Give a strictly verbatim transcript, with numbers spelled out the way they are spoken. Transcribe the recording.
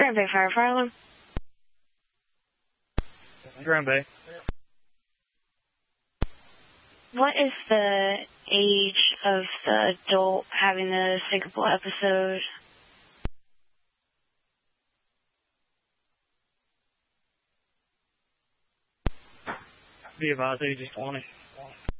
Grand Bay Fire Fire Alarm. Grand Bay. What is the age of the adult having the syncopal episode? Be advised, age is twenty.